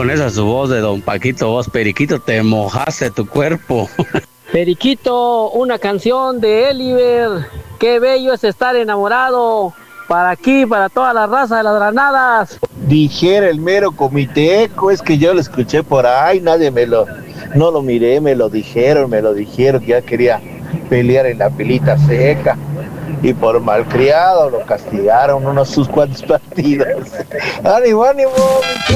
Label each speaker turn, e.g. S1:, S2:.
S1: con esa su voz de don Paquito, vos Periquito, te mojaste tu cuerpo.
S2: Periquito, una canción de Eliver. Qué bello es estar enamorado. Para aquí, para toda la raza de las granadas.
S3: Dijera el mero comiteco, es que yo lo escuché por ahí, no lo miré, me lo dijeron que ya quería pelear en la pelita seca. Y por malcriado lo castigaron sus cuantos partidos. ¡Ánimo, ánimo!